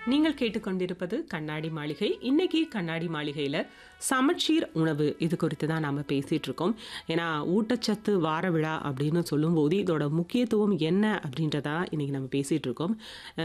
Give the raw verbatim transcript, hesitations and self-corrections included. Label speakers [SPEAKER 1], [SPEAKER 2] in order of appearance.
[SPEAKER 1] நீங்கள் கேட்டுக்கொண்டிருப்பது கண்ணாடி மாளிகை. இன்னைக்கு கண்ணாடி மாளிகையில் சமச்சீர் உணவு இது குறித்து தான் நாம் பேசிகிட்டு இருக்கோம். ஏன்னா ஊட்டச்சத்து வார விழா அப்படின்னு சொல்லும்போது இதோட முக்கியத்துவம் என்ன அப்படின்றதா இன்னைக்கு நம்ம பேசிகிட்டு இருக்கோம்.